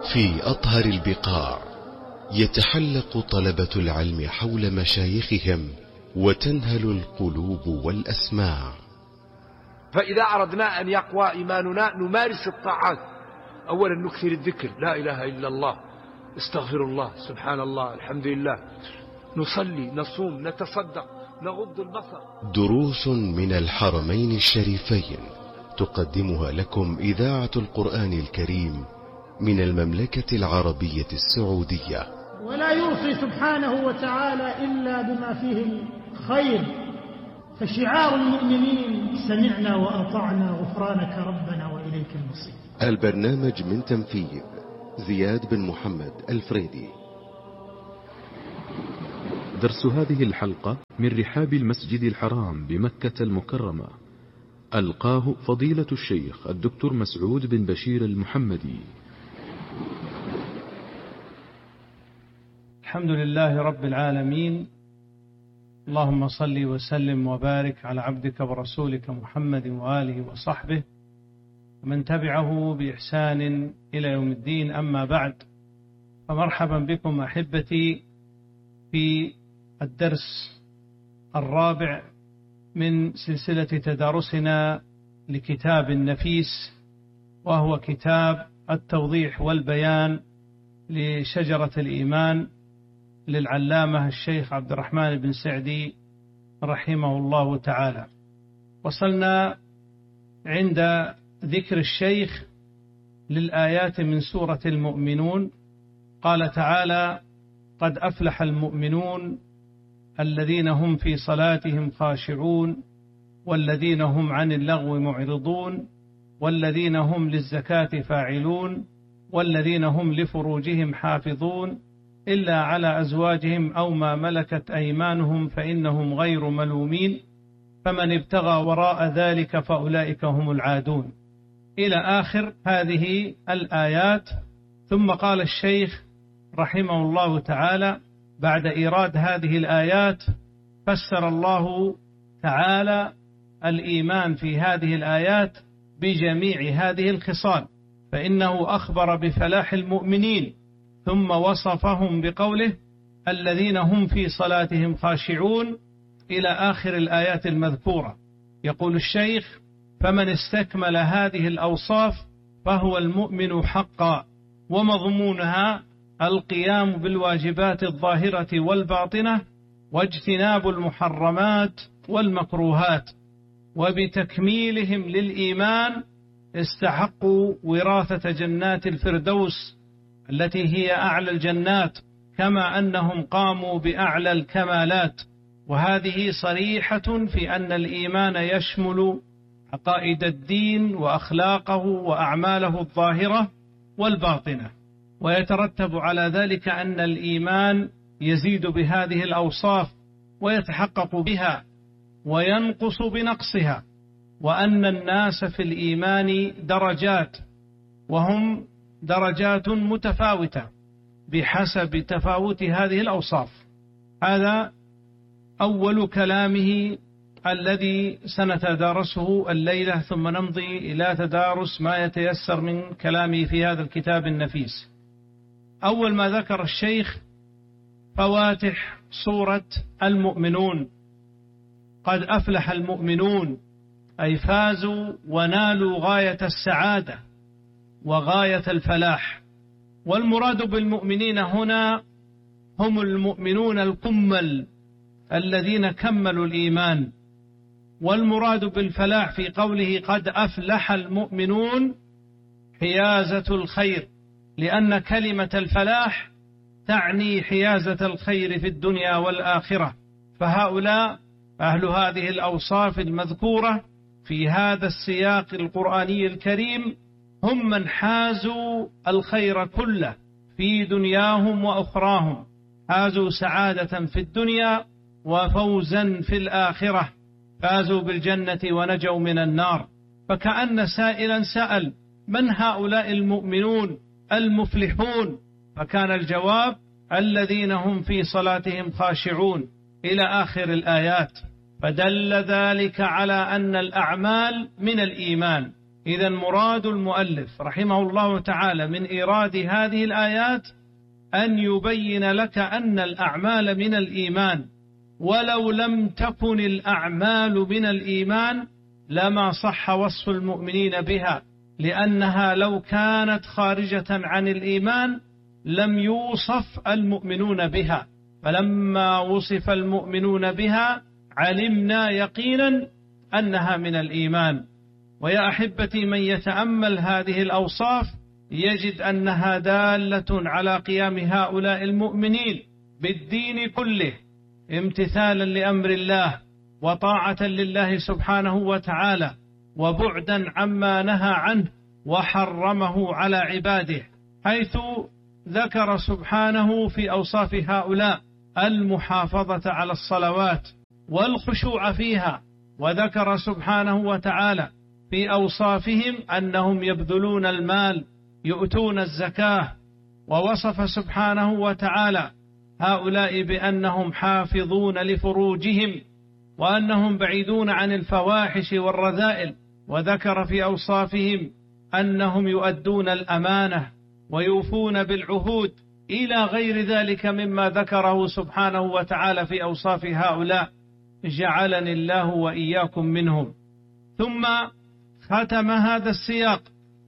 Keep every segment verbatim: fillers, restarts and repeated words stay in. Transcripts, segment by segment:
في أطهر البقاع يتحلق طلبة العلم حول مشايخهم وتنهل القلوب والأسماع. فإذا أردنا أن يقوى إيماننا نمارس الطاعات. أولا نكثر الذكر، لا إله إلا الله، استغفر الله، سبحان الله، الحمد لله، نصلي، نصوم، نتصدق، نغض البصر. دروس من الحرمين الشريفين تقدمها لكم إذاعة القرآن الكريم من المملكة العربية السعودية. ولا يوصي سبحانه وتعالى إلا بما فيه الخير، فشعار المؤمنين سمعنا وأطعنا غفرانك ربنا وإليك المصير. البرنامج من تنفيذ زياد بن محمد الفريدي. درس هذه الحلقة من رحاب المسجد الحرام بمكة المكرمة، ألقاه فضيلة الشيخ الدكتور مسعود بن بشير المحمدي. الحمد لله رب العالمين، اللهم صل وسلم وبارك على عبدك ورسولك محمد وآله وصحبه ومن تبعه بإحسان إلى يوم الدين. أما بعد، فمرحبا بكم أحبتي في الدرس الرابع من سلسلة تدارسنا لكتاب نفيس، وهو كتاب التوضيح والبيان لشجرة الإيمان للعلامة الشيخ عبد الرحمن بن سعدي رحمه الله تعالى. وصلنا عند ذكر الشيخ للآيات من سورة المؤمنون. قال تعالى: قد أفلح المؤمنون الذين هم في صلاتهم خاشعون والذين هم عن اللغو معرضون والذين هم للزكاة فاعلون والذين هم لفروجهم حافظون إلا على أزواجهم أو ما ملكت أيمانهم فإنهم غير ملومين فمن ابتغى وراء ذلك فأولئك هم العادون، إلى آخر هذه الآيات. ثم قال الشيخ رحمه الله تعالى بعد إيراد هذه الآيات: فسر الله تعالى الإيمان في هذه الآيات بجميع هذه الخصال، فإنه أخبر بفلاح المؤمنين ثم وصفهم بقوله: الذين هم في صلاتهم خاشعون، إلى آخر الآيات المذكورة. يقول الشيخ: فمن استكمل هذه الأوصاف فهو المؤمن حقا، ومضمونها القيام بالواجبات الظاهرة والباطنة واجتناب المحرمات والمكروهات، وبتكميلهم للإيمان استحقوا وراثة جنات الفردوس التي هي أعلى الجنات، كما أنهم قاموا بأعلى الكمالات. وهذه صريحة في أن الإيمان يشمل عقائد الدين وأخلاقه وأعماله الظاهرة والباطنة، ويترتب على ذلك أن الإيمان يزيد بهذه الأوصاف ويتحقق بها وينقص بنقصها، وأن الناس في الإيمان درجات، وهم درجات متفاوتة بحسب تفاوت هذه الأوصاف. هذا أول كلامه الذي سنتدارسه الليلة، ثم نمضي إلى تدارس ما يتيسر من كلامه في هذا الكتاب النفيس. أول ما ذكر الشيخ فواتح سورة المؤمنون: قد أفلح المؤمنون، أي فازوا ونالوا غاية السعادة وغاية الفلاح. والمراد بالمؤمنين هنا هم المؤمنون الكمل الذين كملوا الإيمان. والمراد بالفلاح في قوله قد أفلح المؤمنون حيازة الخير، لأن كلمة الفلاح تعني حيازة الخير في الدنيا والآخرة. فهؤلاء أهل هذه الأوصاف المذكورة في هذا السياق القرآني الكريم هم من حازوا الخير كله في دنياهم وأخراهم، حازوا سعادة في الدنيا وفوزا في الآخرة، فازوا بالجنة ونجوا من النار. فكأن سائلا سأل: من هؤلاء المؤمنون المفلحون؟ فكان الجواب: الذين هم في صلاتهم خاشعون، إلى آخر الآيات. فدل ذلك على أن الأعمال من الإيمان، إذا مراد المؤلف رحمه الله تعالى من إيراد هذه الآيات أن يبين لك أن الأعمال من الإيمان، ولو لم تكن الأعمال من الإيمان لما صح وصف المؤمنين بها، لأنها لو كانت خارجة عن الإيمان لم يوصف المؤمنون بها، فلما وصف المؤمنون بها علمنا يقينا أنها من الإيمان. ويا أحبتي، من يتأمل هذه الأوصاف يجد أنها دالة على قيام هؤلاء المؤمنين بالدين كله امتثالا لأمر الله وطاعة لله سبحانه وتعالى، وبعدا عما نهى عنه وحرمه على عباده، حيث ذكر سبحانه في أوصاف هؤلاء المحافظة على الصلوات والخشوع فيها، وذكر سبحانه وتعالى في أوصافهم أنهم يبذلون المال يؤتون الزكاة، ووصف سبحانه وتعالى هؤلاء بأنهم حافظون لفروجهم وأنهم بعيدون عن الفواحش والرذائل، وذكر في أوصافهم أنهم يؤدون الأمانة ويوفون بالعهود إلى غير ذلك مما ذكره سبحانه وتعالى في أوصاف هؤلاء، جعلني الله وإياكم منهم. ثم ختم هذا السياق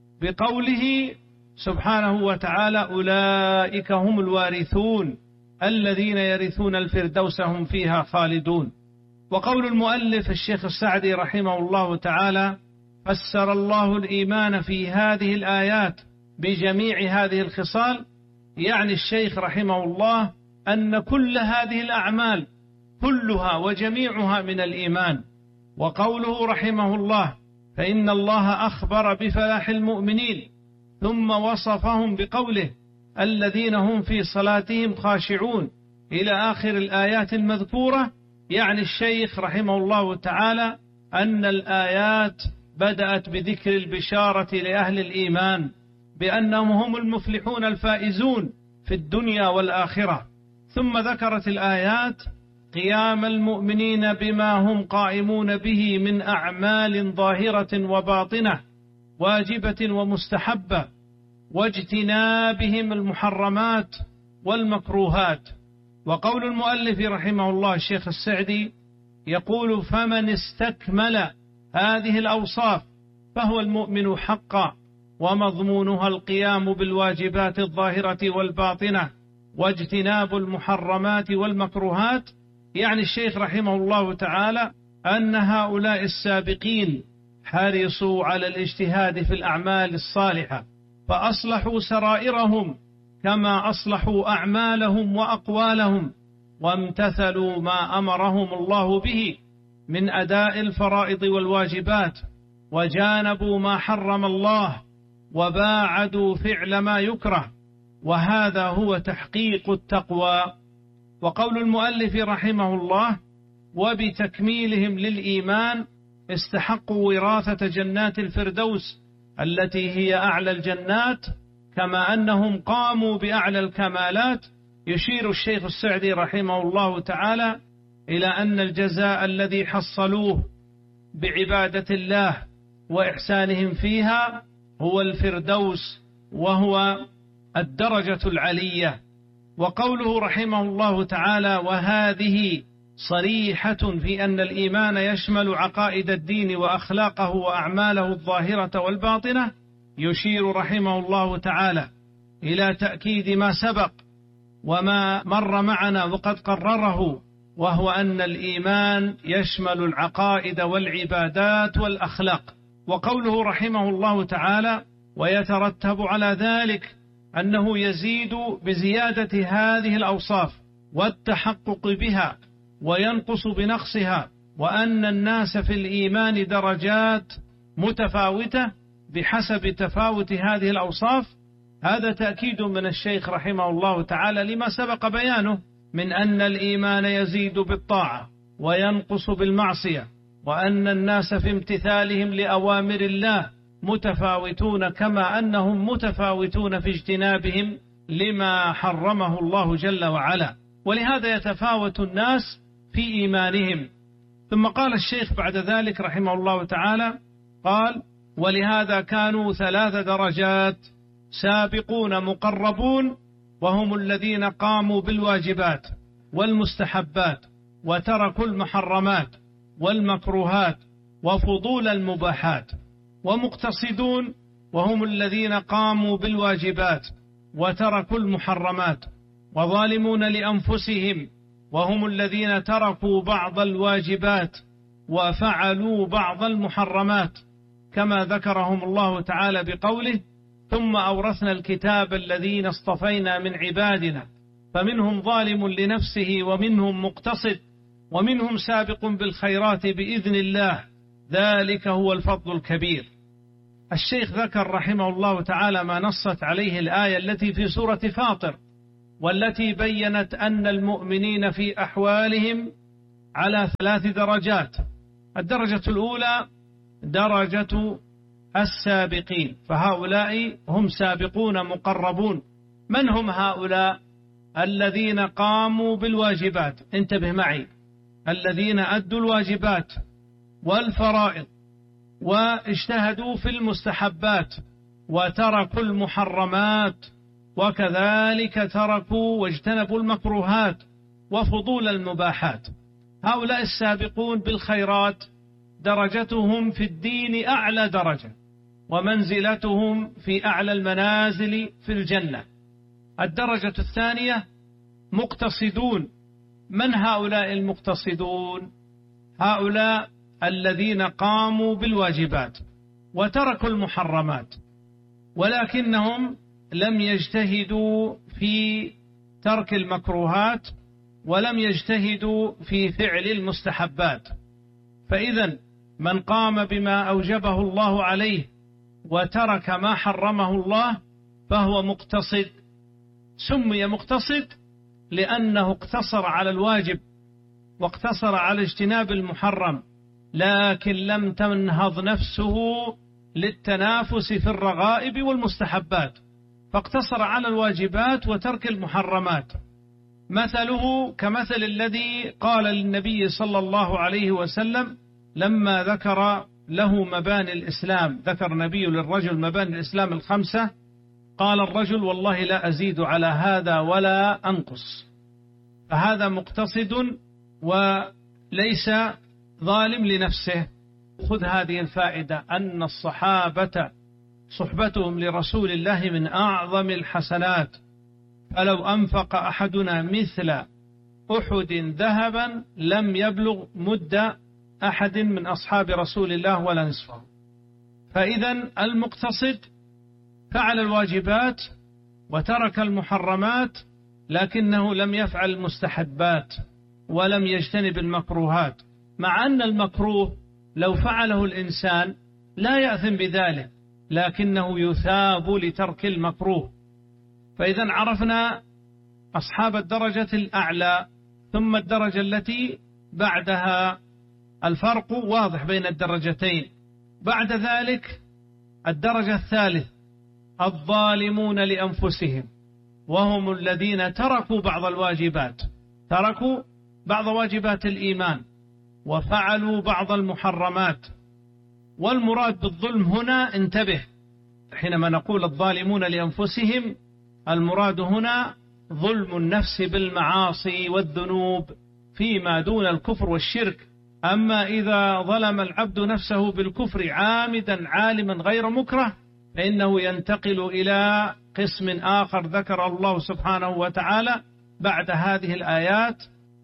بقوله سبحانه وتعالى: أولئك هم الوارثون الذين يرثون الفردوس هم فيها خالدون. وقول المؤلف الشيخ السعدي رحمه الله تعالى: فسر الله الإيمان في هذه الآيات بجميع هذه الخصال، يعني الشيخ رحمه الله أن كل هذه الأعمال كلها وجميعها من الإيمان. وقوله رحمه الله: فإن الله أخبر بفلاح المؤمنين، ثم وصفهم بقوله: الذين هم في صلاتهم خاشعون، إلى آخر الآيات المذكورة، يعني الشيخ رحمه الله تعالى أن الآيات بدأت بذكر البشارة لأهل الإيمان بأنهم هم المفلحون الفائزون في الدنيا والآخرة، ثم ذكرت الآيات قيام المؤمنين بما هم قائمون به من أعمال ظاهرة وباطنة واجبة ومستحبة، واجتنابهم المحرمات والمكروهات. وقول المؤلف رحمه الله الشيخ السعدي يقول: فمن استكمل هذه الأوصاف فهو المؤمن حقا، ومضمونها القيام بالواجبات الظاهرة والباطنة واجتناب المحرمات والمكروهات. يعني الشيخ رحمه الله تعالى أن هؤلاء السابقين حرصوا على الاجتهاد في الأعمال الصالحة، فأصلحوا سرائرهم كما أصلحوا أعمالهم وأقوالهم، وامتثلوا ما أمرهم الله به من أداء الفرائض والواجبات، وجانبوا ما حرم الله، وباعدوا فعل ما يكره، وهذا هو تحقيق التقوى. وقول المؤلف رحمه الله: وبتكميلهم للإيمان استحقوا وراثة جنات الفردوس التي هي أعلى الجنات، كما أنهم قاموا بأعلى الكمالات. يشير الشيخ السعدي رحمه الله تعالى إلى أن الجزاء الذي حصلوه بعبادة الله وإحسانهم فيها هو الفردوس، وهو الدرجة العلية. وقوله رحمه الله تعالى: وهذه صريحة في أن الإيمان يشمل عقائد الدين وأخلاقه وأعماله الظاهرة والباطنة، يشير رحمه الله تعالى إلى تأكيد ما سبق وما مر معنا وقد قرره، وهو أن الإيمان يشمل العقائد والعبادات والأخلاق. وقوله رحمه الله تعالى: ويترتب على ذلك أنه يزيد بزيادة هذه الأوصاف والتحقق بها، وينقص بنقصها، وأن الناس في الإيمان درجات متفاوتة بحسب تفاوت هذه الأوصاف. هذا تأكيد من الشيخ رحمه الله تعالى لما سبق بيانه من أن الإيمان يزيد بالطاعة وينقص بالمعصية، وأن الناس في امتثالهم لأوامر الله متفاوتون، كما أنهم متفاوتون في اجتنابهم لما حرمه الله جل وعلا، ولهذا يتفاوت الناس في إيمانهم. ثم قال الشيخ بعد ذلك رحمه الله تعالى: قال: ولهذا كانوا ثلاث درجات: سابقون مقربون، وهم الذين قاموا بالواجبات والمستحبات وتركوا المحرمات والمكروهات وفضول المباحات، ومقتصدون، وهم الذين قاموا بالواجبات وتركوا المحرمات، وظالمون لأنفسهم، وهم الذين تركوا بعض الواجبات وفعلوا بعض المحرمات، كما ذكرهم الله تعالى بقوله: ثم أورثنا الكتاب الذين اصطفينا من عبادنا فمنهم ظالم لنفسه ومنهم مقتصد ومنهم سابق بالخيرات بإذن الله، ذلك هو الفضل الكبير. الشيخ ذكر رحمه الله تعالى ما نصت عليه الآية التي في سورة فاطر، والتي بيّنت أن المؤمنين في أحوالهم على ثلاث درجات. الدرجة الأولى درجة السابقين، فهؤلاء هم سابقون مقربون. من هم هؤلاء؟ الذين قاموا بالواجبات، انتبه معي، الذين أدوا الواجبات والفرائض واجتهدوا في المستحبات وتركوا المحرمات، وكذلك تركوا واجتنبوا المكروهات وفضول المباحات. هؤلاء السابقون بالخيرات درجتهم في الدين أعلى درجة، ومنزلتهم في أعلى المنازل في الجنة. الدرجة الثانية مقتصدون. من هؤلاء المقتصدون؟ هؤلاء الذين قاموا بالواجبات وتركوا المحرمات، ولكنهم لم يجتهدوا في ترك المكروهات ولم يجتهدوا في فعل المستحبات. فإذا من قام بما أوجبه الله عليه وترك ما حرمه الله فهو مقتصد. سمي مقتصد لأنه اقتصر على الواجب واقتصر على اجتناب المحرم، لكن لم تنهض نفسه للتنافس في الرغائب والمستحبات، فاقتصر على الواجبات وترك المحرمات. مثله كمثل الذي قال للنبي صلى الله عليه وسلم لما ذكر له مباني الإسلام، ذكر النبي للرجل مباني الإسلام الخمسة، قال الرجل: والله لا أزيد على هذا ولا أنقص. فهذا مقتصد وليس ظالم لنفسه. خذ هذه الفائدة، أن الصحابة صحبتهم لرسول الله من أعظم الحسنات، فلو أنفق أحدنا مثل أحد ذهبا لم يبلغ مد أحد من أصحاب رسول الله ولا نصفه. فإذا المقتصد فعل الواجبات وترك المحرمات، لكنه لم يفعل المستحبات ولم يجتنب المكروهات، مع أن المكروه لو فعله الإنسان لا يأثم بذلك، لكنه يثاب لترك المكروه. فإذا عرفنا أصحاب الدرجة الأعلى. ثم الدرجة التي بعدها الفرق واضح بين الدرجتين. بعد ذلك الدرجة الثالث الظالمون لأنفسهم، وهم الذين تركوا بعض الواجبات، تركوا بعض واجبات الإيمان وفعلوا بعض المحرمات. والمراد بالظلم هنا، انتبه، حينما نقول الظالمون لأنفسهم المراد هنا ظلم النفس بالمعاصي والذنوب فيما دون الكفر والشرك. أما إذا ظلم العبد نفسه بالكفر عامدا عالما غير مكره فإنه ينتقل إلى قسم آخر ذكر الله سبحانه وتعالى بعد هذه الآيات،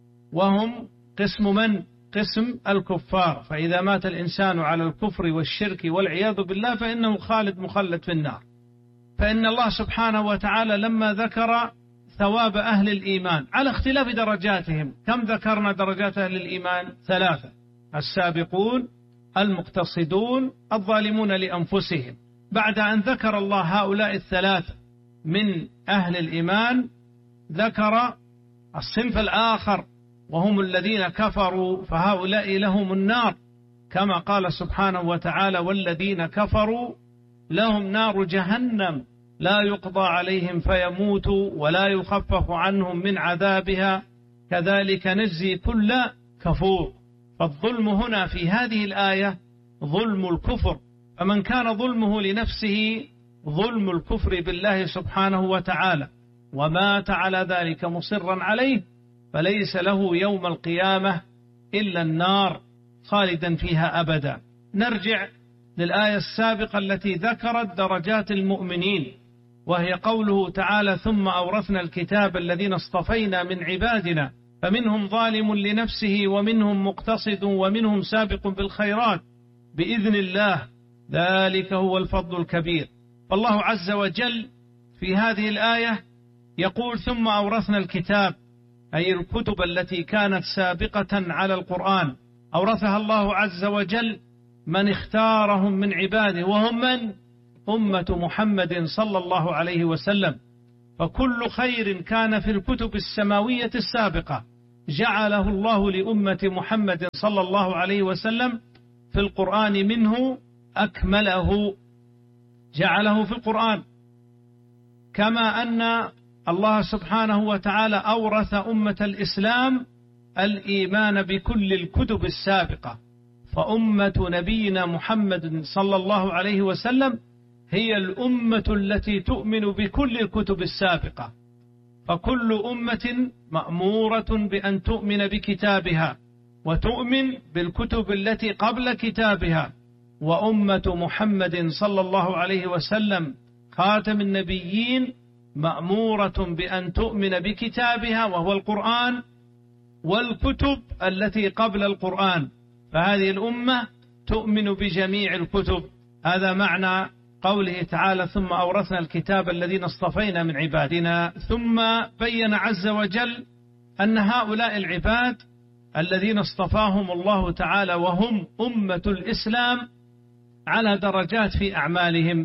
وهم قسم من؟ قسم الكفار. فإذا مات الإنسان على الكفر والشرك والعياذ بالله فإنه خالد مخلد في النار. فإن الله سبحانه وتعالى لما ذكر ثواب أهل الإيمان على اختلاف درجاتهم، كم ذكرنا درجات أهل الإيمان؟ ثلاثة: السابقون، المقتصدون، الظالمون لأنفسهم. بعد أن ذكر الله هؤلاء الثلاثة من أهل الإيمان ذكر الصنف الآخر وهم الذين كفروا، فهؤلاء لهم النار، كما قال سبحانه وتعالى: والذين كفروا لهم نار جهنم لا يقضى عليهم فيموتوا ولا يخفف عنهم من عذابها كذلك نجزي كل كفور. فالظلم هنا في هذه الآية ظلم الكفر، فمن كان ظلمه لنفسه ظلم الكفر بالله سبحانه وتعالى ومات على ذلك مصرا عليه فليس له يوم القيامة إلا النار خالدا فيها أبدا. نرجع للآية السابقة التي ذكرت درجات المؤمنين، وهي قوله تعالى: ثم أورثنا الكتاب الذين اصطفينا من عبادنا فمنهم ظالم لنفسه ومنهم مقتصد ومنهم سابق بالخيرات بإذن الله ذلك هو الفضل الكبير. فالله عز وجل في هذه الآية يقول: ثم أورثنا الكتاب، أي الكتب التي كانت سابقة على القرآن أورثها الله عز وجل من اختارهم من عباده، وهم من؟ أمة محمد صلى الله عليه وسلم. فكل خير كان في الكتب السماوية السابقة جعله الله لأمة محمد صلى الله عليه وسلم في القرآن، منه أكمله جعله في القرآن. كما أن الله سبحانه وتعالى أورث أمة الإسلام الإيمان بكل الكتب السابقة، فأمة نبينا محمد صلى الله عليه وسلم هي الأمة التي تؤمن بكل الكتب السابقة. فكل أمة مأمورة بأن تؤمن بكتابها وتؤمن بالكتب التي قبل كتابها، وأمة محمد صلى الله عليه وسلم خاتم النبيين مأمورة بأن تؤمن بكتابها وهو القرآن والكتب التي قبل القرآن، فهذه الأمة تؤمن بجميع الكتب. هذا معنى قوله تعالى: ثم أورثنا الكتاب الذين اصطفينا من عبادنا. ثم بين عز وجل أن هؤلاء العباد الذين اصطفاهم الله تعالى وهم أمة الإسلام على درجات في أعمالهم،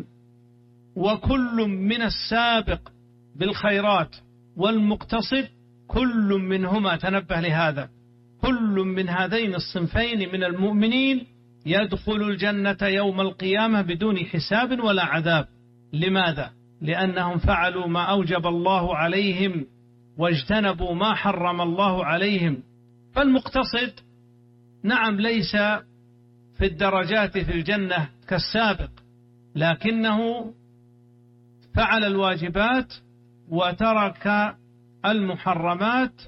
وكل من السابق بالخيرات والمقتصد كل منهما، تنبه لهذا، كل من هذين الصنفين من المؤمنين يدخل الجنة يوم القيامة بدون حساب ولا عذاب. لماذا؟ لأنهم فعلوا ما أوجب الله عليهم واجتنبوا ما حرم الله عليهم. فالمقتصد نعم ليس في الدرجات في الجنة كالسابق، لكنه فعل الواجبات وترك المحرمات،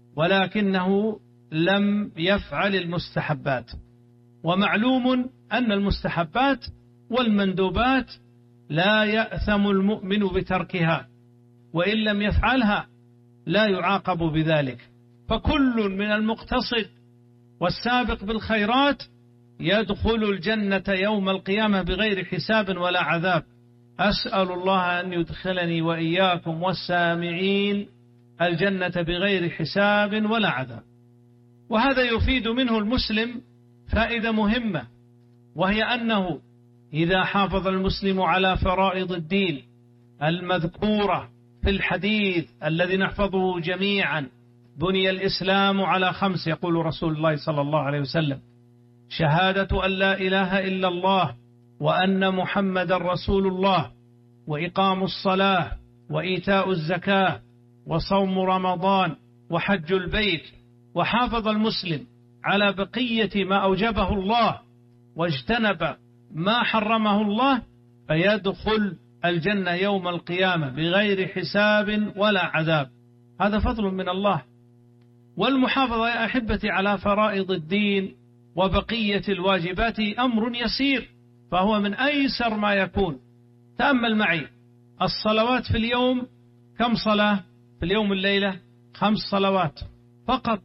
ولكنه لم يفعل المستحبات. ومعلوم أن المستحبات والمندوبات لا يأثم المؤمن بتركها، وإن لم يفعلها لا يعاقب بذلك. فكل من المقتصد والسابق بالخيرات يدخل الجنة يوم القيامة بغير حساب ولا عذاب. أسأل الله أن يدخلني وإياكم والسامعين الجنة بغير حساب ولا عذاب. وهذا يفيد منه المسلم فائدة مهمة، وهي أنه إذا حافظ المسلم على فرائض الدين المذكورة في الحديث الذي نحفظه جميعا: بني الإسلام على خمس، يقول رسول الله صلى الله عليه وسلم: شهادة أن لا إله إلا الله وأن محمد رسول الله، وإقام الصلاة، وإيتاء الزكاة، وصوم رمضان، وحج البيت. وحافظ المسلم على بقية ما أوجبه الله واجتنب ما حرمه الله فيدخل الجنة يوم القيامة بغير حساب ولا عذاب. هذا فضل من الله. والمحافظة يا أحبتي على فرائض الدين وبقية الواجبات أمر يسير، فهو من أيسر ما يكون. تأمل معي الصلوات في اليوم، كم صلاة في اليوم الليلة؟ خمس صلوات فقط.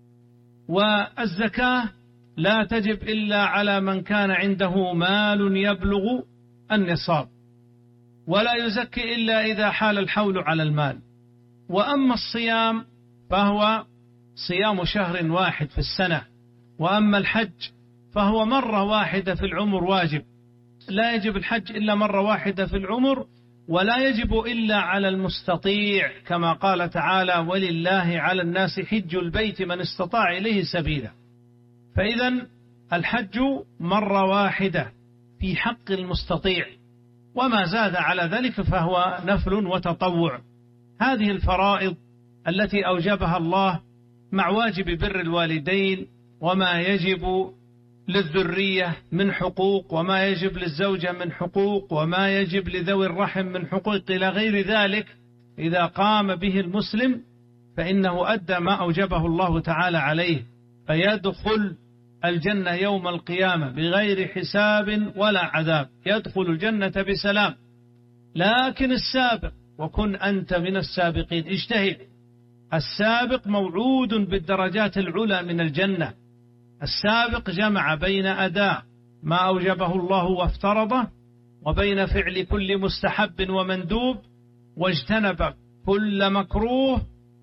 والزكاة لا تجب إلا على من كان عنده مال يبلغ النصاب، ولا يزكي إلا إذا حال الحول على المال. وأما الصيام فهو صيام شهر واحد في السنة. وأما الحج فهو مرة واحدة في العمر واجب، لا يجب الحج إلا مرة واحدة في العمر، ولا يجب إلا على المستطيع، كما قال تعالى: ولله على الناس حج البيت من استطاع إليه سبيلا. فإذا الحج مرة واحدة في حق المستطيع، وما زاد على ذلك فهو نفل وتطوع. هذه الفرائض التي أوجبها الله مع واجب بر الوالدين وما يجب للذرية من حقوق، وما يجب للزوجة من حقوق، وما يجب لذوي الرحم من حقوق إلى غير ذلك، إذا قام به المسلم فإنه أدى ما أوجبه الله تعالى عليه، فيدخل الجنة يوم القيامة بغير حساب ولا عذاب، يدخل الجنة بسلام. لكن السابق، وكن أنت من السابقين، اجتهد. السابق موعود بالدرجات العلى من الجنة. السابق جمع بين أداء ما أوجبه الله وافترضه، وبين فعل كل مستحب ومندوب، واجتنب كل مكروه،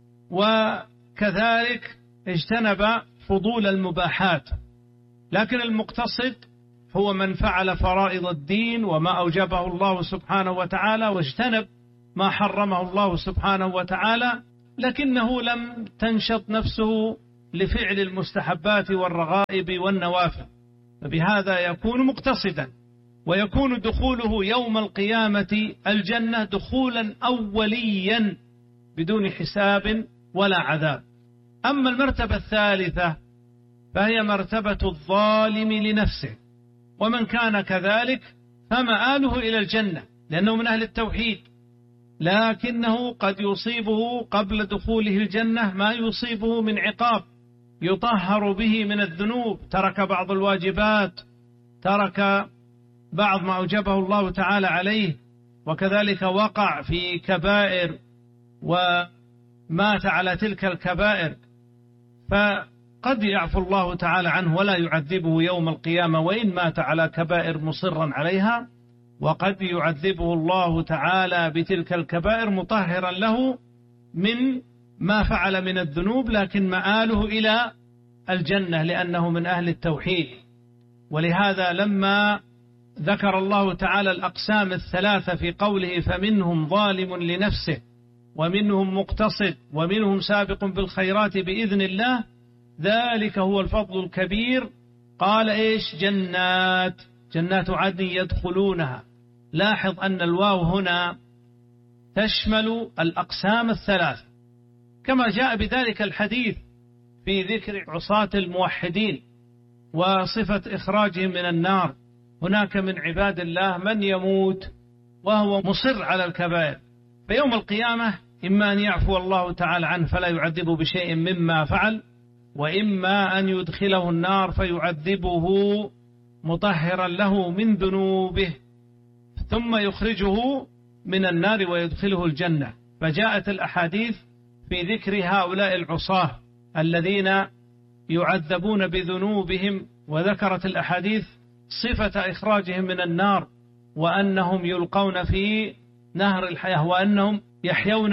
وكذلك اجتنب فضول المباحات. لكن المقتصد هو من فعل فرائض الدين وما أوجبه الله سبحانه وتعالى، واجتنب ما حرمه الله سبحانه وتعالى، لكنه لم تنشط نفسه لفعل المستحبات والرغائب والنوافل، فبهذا يكون مقتصدا، ويكون دخوله يوم القيامة الجنة دخولا أوليا بدون حساب ولا عذاب. أما المرتبة الثالثة فهي مرتبة الظالم لنفسه، ومن كان كذلك فمآله إلى الجنة لأنه من أهل التوحيد، لكنه قد يصيبه قبل دخوله الجنة ما يصيبه من عقاب يطهر به من الذنوب، ترك بعض الواجبات، ترك بعض ما أوجبه الله تعالى عليه، وكذلك وقع في كبائر ومات على تلك الكبائر، فقد يعفو الله تعالى عنه ولا يعذبه يوم القيامة وإن مات على كبائر مصرا عليها، وقد يعذبه الله تعالى بتلك الكبائر مطهرا له من ما فعل من الذنوب، لكن مآله إلى الجنة لأنه من أهل التوحيد. ولهذا لما ذكر الله تعالى الأقسام الثلاثة في قوله فمنهم ظالم لنفسه ومنهم مقتصد ومنهم سابق بالخيرات بإذن الله، ذلك هو الفضل الكبير، قال إيش؟ جنات جنات عدن يدخلونها. لاحظ أن الواو هنا تشمل الأقسام الثلاث، كما جاء بذلك الحديث في ذكر عصاة الموحدين وصفة إخراجهم من النار. هناك من عباد الله من يموت وهو مصر على الكبائر، فيوم القيامة إما أن يعفو الله تعالى عنه فلا يعذبه بشيء مما فعل، وإما أن يدخله النار فيعذبه مطهرا له من ذنوبه ثم يخرجه من النار ويدخله الجنة. فجاءت الأحاديث في ذكر هؤلاء العصاة الذين يعذبون بذنوبهم، وذكرت الأحاديث صفة إخراجهم من النار، وأنهم يلقون في نهر الحياة، وأنهم يحيون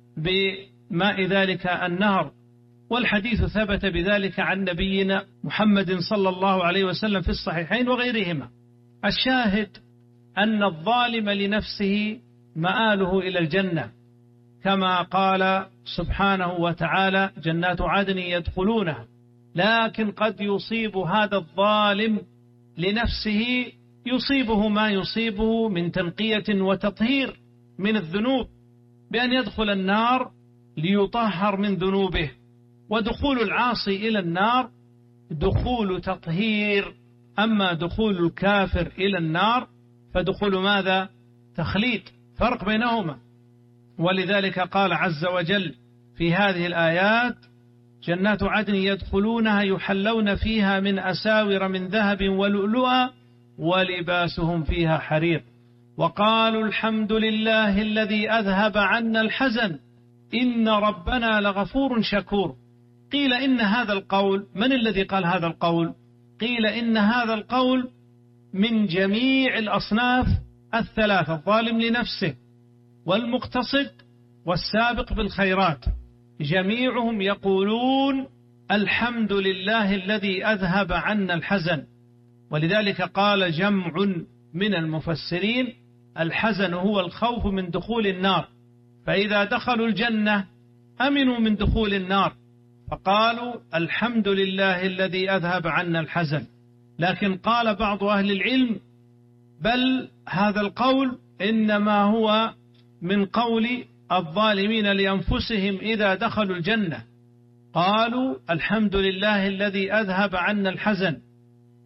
بماء ذلك النهر. والحديث ثبت بذلك عن نبينا محمد صلى الله عليه وسلم في الصحيحين وغيرهما. الشاهد أن الظالم لنفسه مآله إلى الجنة، كما قال سبحانه وتعالى جنات عدن يدخلونها. لكن قد يصيب هذا الظالم لنفسه يصيبه ما يصيبه من تنقية وتطهير من الذنوب، بأن يدخل النار ليطهر من ذنوبه. ودخول العاصي إلى النار دخول تطهير، أما دخول الكافر إلى النار فدخول ماذا؟ تخليد، فرق بينهما. ولذلك قال عز وجل في هذه الآيات جنات عدن يدخلونها يحلون فيها من أساور من ذهب ولؤلؤا ولباسهم فيها حرير، وقالوا الحمد لله الذي أذهب عنا الحزن إن ربنا لغفور شكور. قيل إن هذا القول، من الذي قال هذا القول؟ قيل إن هذا القول من جميع الأصناف الثلاثة، الظالم لنفسه والمقتصد والسابق بالخيرات، جميعهم يقولون الحمد لله الذي أذهب عنا الحزن. ولذلك قال جمع من المفسرين الحزن هو الخوف من دخول النار، فإذا دخلوا الجنة أمنوا من دخول النار، فقالوا الحمد لله الذي أذهب عنا الحزن. لكن قال بعض أهل العلم بل هذا القول إنما هو من قول الظالمين لأنفسهم إذا دخلوا الجنة، قالوا الحمد لله الذي أذهب عنا الحزن،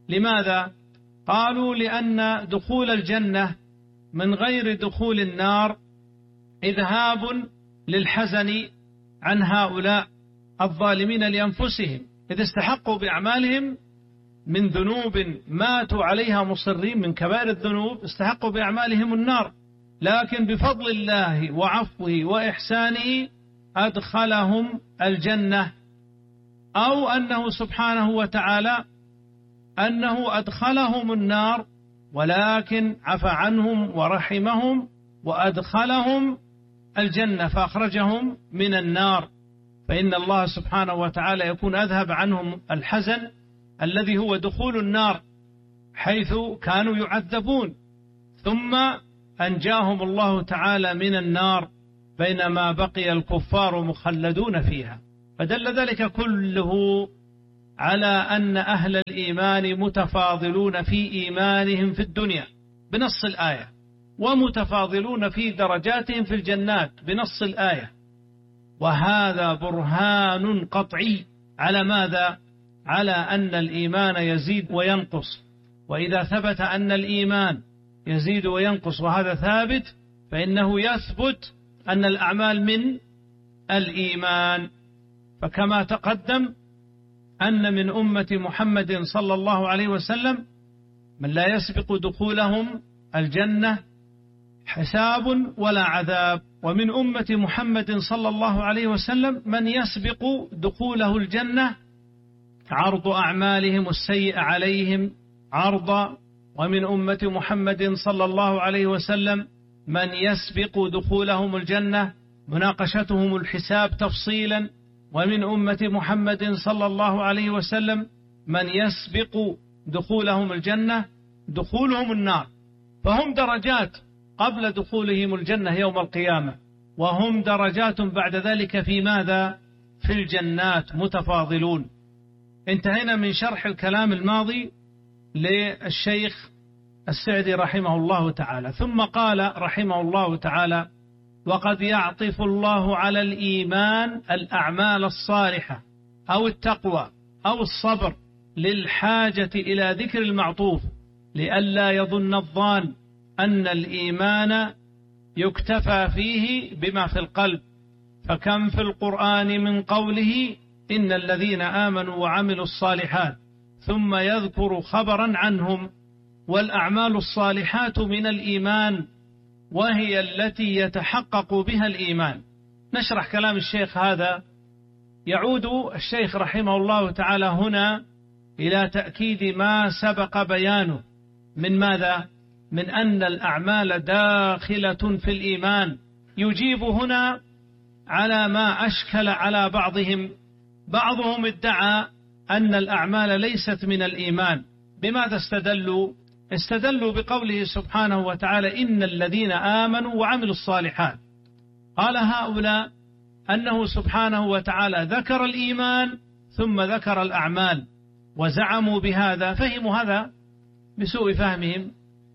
لماذا؟ قالوا لأن دخول الجنة من غير دخول النار إذهاب للحزن عن هؤلاء الظالمين لأنفسهم، إذ استحقوا بأعمالهم من ذنوب ماتوا عليها مصرين من كبائر الذنوب، استحقوا بأعمالهم النار، لكن بفضل الله وعفوه وإحسانه أدخلهم الجنة، أو أنه سبحانه وتعالى أنه أدخلهم النار ولكن عفى عنهم ورحمهم وأدخلهم الجنة فأخرجهم من النار. فإن الله سبحانه وتعالى يكون أذهب عنهم الحزن الذي هو دخول النار حيث كانوا يعذبون، ثم أنجاهم الله تعالى من النار بينما بقي الكفار مخلدون فيها. فدل ذلك كله على أن أهل الإيمان متفاضلون في إيمانهم في الدنيا بنص الآية، ومتفاضلون في درجاتهم في الجنات بنص الآية، وهذا برهان قطعي على ماذا؟ على أن الإيمان يزيد وينقص. وإذا ثبت أن الإيمان يزيد وينقص وهذا ثابت، فإنه يثبت أن الأعمال من الإيمان. فكما تقدم أن من أمة محمد صلى الله عليه وسلم من لا يسبق دخولهم الجنة حساب ولا عذاب، ومن أمة محمد صلى الله عليه وسلم من يسبق دخوله الجنة عرض أعمالهم السيئة عليهم عرضا، ومن أمة محمد صلى الله عليه وسلم من يسبق دخولهم الجنة مناقشتهم الحساب تفصيلا، ومن أمة محمد صلى الله عليه وسلم من يسبق دخولهم الجنة دخولهم النار. فهم درجات قبل دخولهم الجنة يوم القيامة، وهم درجات بعد ذلك في ماذا؟ في الجنات متفاضلون. انتهينا من شرح الكلام الماضي للشيخ السعدي رحمه الله تعالى، ثم قال رحمه الله تعالى: وقد يعطف الله على الإيمان الأعمال الصالحة أو التقوى أو الصبر للحاجة إلى ذكر المعطوف، لئلا يظن الظان أن الإيمان يكتفى فيه بما في القلب، فكم في القرآن من قوله إن الذين آمنوا وعملوا الصالحات ثم يذكر خبرا عنهم. والأعمال الصالحات من الإيمان، وهي التي يتحقق بها الإيمان. نشرح كلام الشيخ هذا. يعود الشيخ رحمه الله تعالى هنا إلى تأكيد ما سبق بيانه من ماذا؟ من أن الأعمال داخلة في الإيمان. يجيب هنا على ما أشكل على بعضهم. بعضهم ادعى أن الأعمال ليست من الإيمان. بماذا استدلوا؟ استدلوا بقوله سبحانه وتعالى إن الذين آمنوا وعملوا الصالحات. قال هؤلاء أنه سبحانه وتعالى ذكر الإيمان ثم ذكر الأعمال، وزعموا بهذا، فهموا هذا بسوء فهمهم،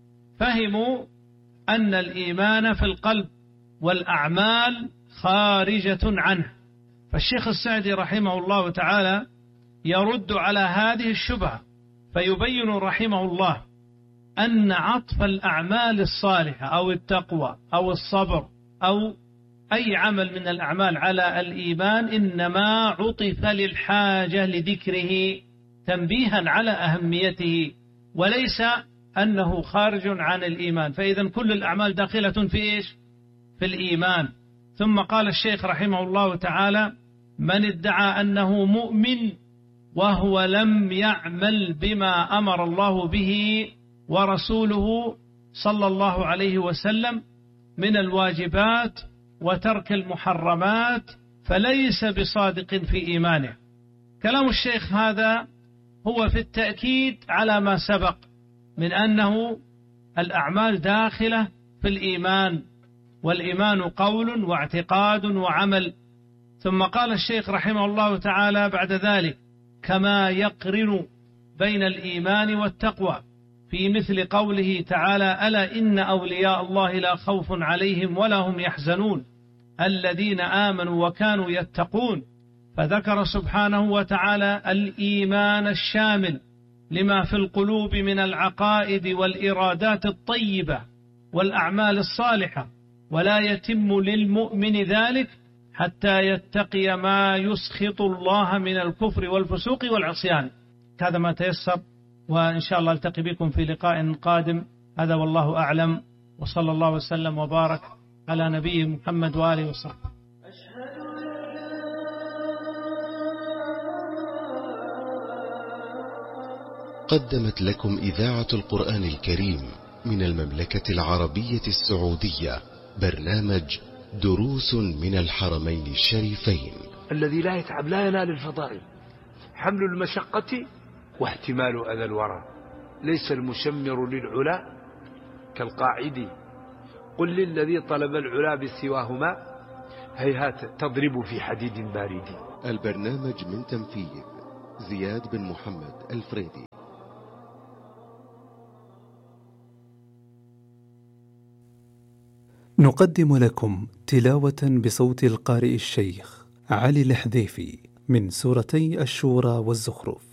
فهموا أن الإيمان في القلب والأعمال خارجة عنه. فالشيخ السعدي رحمه الله تعالى يرد على هذه الشبهة، فيبين رحمه الله أن عطف الأعمال الصالحة أو التقوى أو الصبر أو أي عمل من الأعمال على الإيمان إنما عطف للحاجة لذكره تنبيها على أهميته، وليس أنه خارج عن الإيمان. فإذا كل الأعمال داخلة في إيش؟ في الإيمان. ثم قال الشيخ رحمه الله تعالى: من ادعى أنه مؤمن وهو لم يعمل بما أمر الله به ورسوله صلى الله عليه وسلم من الواجبات وترك المحرمات فليس بصادق في إيمانه. كلام الشيخ هذا هو في التأكيد على ما سبق من أنه الأعمال داخلة في الإيمان، والإيمان قول واعتقاد وعمل. ثم قال الشيخ رحمه الله تعالى بعد ذلك: كما يقرن بين الإيمان والتقوى في مثل قوله تعالى: ألا إن أولياء الله لا خوف عليهم ولا هم يحزنون الذين آمنوا وكانوا يتقون. فذكر سبحانه وتعالى الإيمان الشامل لما في القلوب من العقائد والإرادات الطيبة والأعمال الصالحة، ولا يتم للمؤمن ذلك حتى يتقي ما يسخط الله من الكفر والفسوق والعصيان. هذا ما تيسر، وإن شاء الله التقي بكم في لقاء قادم. هذا والله أعلم، وصلى الله وسلم وبارك على نبي محمد وآله وصحبه. قدمت لكم إذاعة القرآن الكريم من المملكة العربية السعودية برنامج دروس من الحرمين الشريفين. الذي لا يتعب لا ينال الفضائل. حمل المشقة واحتمال أذى الورى. ليس المشمر للعلا كالقاعد، قل للذي طلب العلا بسواهما هيهات تضرب في حديد بارد. البرنامج من تنفيذ زياد بن محمد الفريدي. نقدم لكم تلاوة بصوت القارئ الشيخ علي الحذيفي من سورتي الشورى والزخرف.